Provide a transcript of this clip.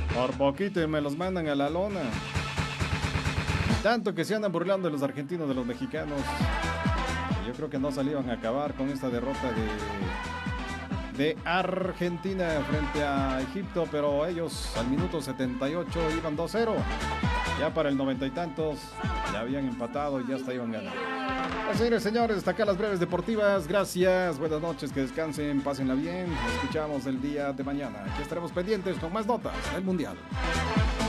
Por poquito y me los mandan a la lona. Tanto que se andan burlando de los argentinos de los mexicanos. Yo creo que no salían a acabar con esta derrota de Argentina frente a Egipto, pero ellos al minuto 78 iban 2-0. Ya para el 90 y tantos ya habían empatado y ya hasta iban ganando. Señores, señores, hasta acá las breves deportivas. Gracias, buenas noches, que descansen, pásenla bien. Nos escuchamos el día de mañana. Aquí estaremos pendientes con más notas del Mundial.